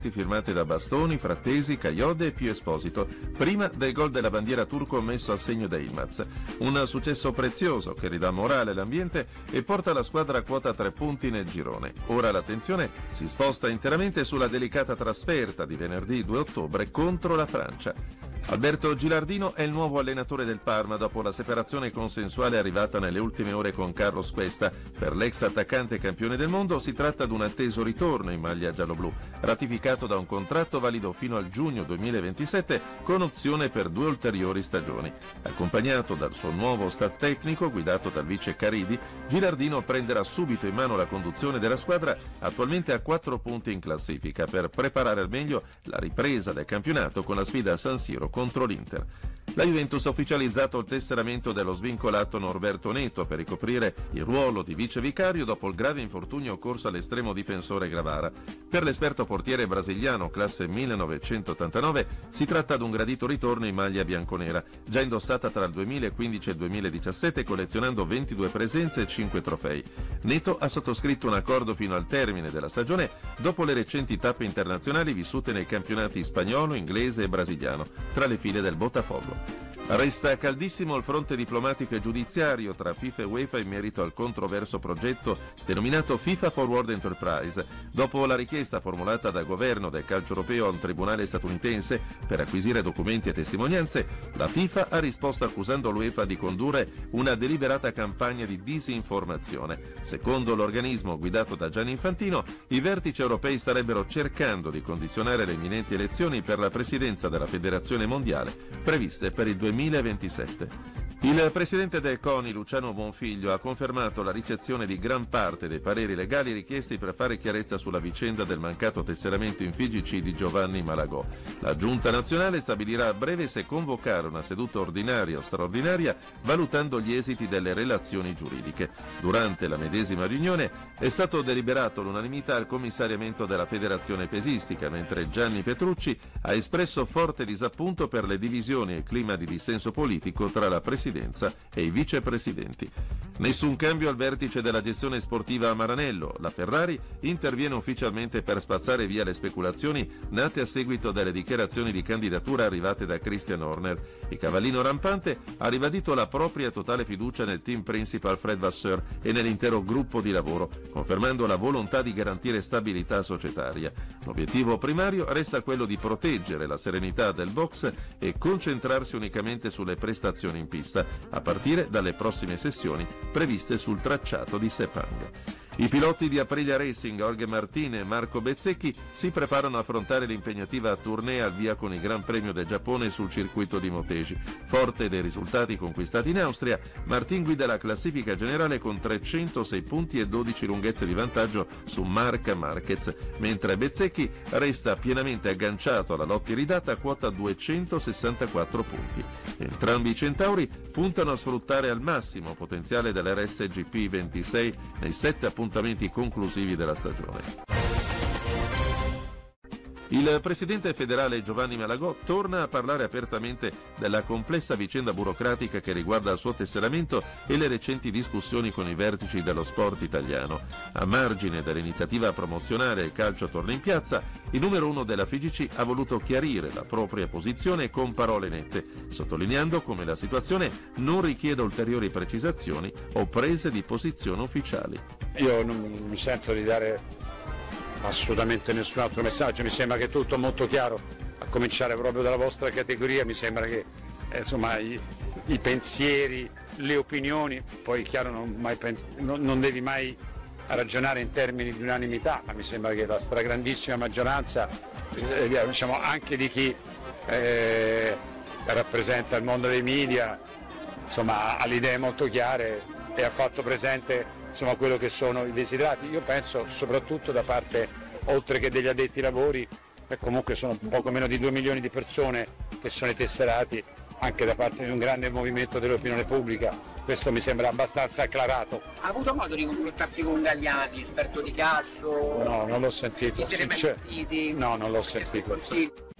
firmate da Bastoni, Frattesi, Caiode e Pio Esposito, prima del gol della bandiera turco messo a segno da Yilmaz. Un successo prezioso che ridà morale all'ambiente e porta la squadra a quota 3 punti nel girone. Ora l'attenzione si sposta interamente sulla delicata trasferta di venerdì 2 ottobre contro la Francia. Alberto Gilardino è il nuovo allenatore del Parma dopo la separazione consensuale arrivata nelle ultime ore con Carlos Cuesta. Per l'ex attaccante campione del mondo si tratta di un atteso ritorno in maglia gialloblu, ratificato da un contratto valido fino al giugno 2027 con opzione per 2 ulteriori stagioni. Accompagnato dal suo nuovo staff tecnico guidato dal vice Caridi, Gilardino prenderà subito in mano la conduzione della squadra, attualmente a 4 punti in classifica, per preparare al meglio la ripresa del campionato con la sfida a San Siro contro l'Inter. La Juventus ha ufficializzato il tesseramento dello svincolato Norberto Neto per ricoprire il ruolo di vicevicario dopo il grave infortunio occorso all'estremo difensore Gravara. Per l'esperto portiere brasiliano classe 1989 si tratta di un gradito ritorno in maglia bianconera, già indossata tra il 2015 e il 2017 collezionando 22 presenze e 5 trofei. Neto ha sottoscritto un accordo fino al termine della stagione dopo le recenti tappe internazionali vissute nei campionati spagnolo, inglese e brasiliano, tra le file del Botafogo. Resta caldissimo il fronte diplomatico e giudiziario tra FIFA e UEFA in merito al controverso progetto denominato FIFA Forward Enterprise. Dopo la richiesta formulata dal governo del calcio europeo a un tribunale statunitense per acquisire documenti e testimonianze, la FIFA ha risposto accusando l'UEFA di condurre una deliberata campagna di disinformazione. Secondo l'organismo guidato da Gianni Infantino, i vertici europei starebbero cercando di condizionare le imminenti elezioni per la presidenza della Federazione Mondiale previste per il 2027. Il presidente del CONI, Luciano Bonfiglio, ha confermato la ricezione di gran parte dei pareri legali richiesti per fare chiarezza sulla vicenda del mancato tesseramento in FIGC di Giovanni Malagò. La Giunta nazionale stabilirà a breve se convocare una seduta ordinaria o straordinaria valutando gli esiti delle relazioni giuridiche. Durante la medesima riunione è stato deliberato all'unanimità il commissariamento della Federazione Pesistica, mentre Gianni Petrucci ha espresso forte disappunto per le divisioni e il clima di dissenso politico tra la Presidenza e i vicepresidenti. Nessun cambio al vertice della gestione sportiva a Maranello. La Ferrari interviene ufficialmente per spazzare via le speculazioni nate a seguito delle dichiarazioni di candidatura arrivate da Christian Horner. Il cavallino rampante ha ribadito la propria totale fiducia nel team principal Fred Vasseur e nell'intero gruppo di lavoro, confermando la volontà di garantire stabilità societaria. L'obiettivo primario resta quello di proteggere la serenità del box e concentrarsi unicamente sulle prestazioni in pista, a partire dalle prossime sessioni previste sul tracciato di Sepang. I piloti di Aprilia Racing, Jorge Martin e Marco Bezzecchi, si preparano a affrontare l'impegnativa tournée al via con il Gran Premio del Giappone sul circuito di Motegi. Forte dei risultati conquistati in Austria, Martin guida la classifica generale con 306 punti e 12 lunghezze di vantaggio su Marc Marquez, mentre Bezzecchi resta pienamente agganciato alla lotta iridata a quota 264 punti. Entrambi i centauri puntano a sfruttare al massimo potenziale dell'RSGP 26 nei 7 appuntamenti conclusivi della stagione. Il presidente federale Giovanni Malagò torna a parlare apertamente della complessa vicenda burocratica che riguarda il suo tesseramento e le recenti discussioni con i vertici dello sport italiano. A margine dell'iniziativa promozionale Il calcio torna in piazza, il numero 1 della FIGC ha voluto chiarire la propria posizione con parole nette, sottolineando come la situazione non richieda ulteriori precisazioni o prese di posizione ufficiali. Io non mi sento di dare assolutamente nessun altro messaggio, mi sembra che è tutto molto chiaro, a cominciare proprio dalla vostra categoria. Mi sembra che insomma i pensieri, le opinioni, poi chiaro non devi mai ragionare in termini di unanimità, ma mi sembra che la stragrandissima maggioranza, diciamo anche di chi rappresenta il mondo dei media, insomma ha le idee molto chiare e ha fatto presente insomma quello che sono i desiderati. Io penso soprattutto da parte, oltre che degli addetti ai lavori, e comunque sono poco meno di 2 milioni di persone che sono i tesserati, anche da parte di un grande movimento dell'opinione pubblica. Questo mi sembra abbastanza acclarato. Ha avuto modo di confrontarsi con Galliani, esperto di calcio? No, non l'ho sentito. Chi se ne è mai sentiti? No, non l'ho sentito. Sì.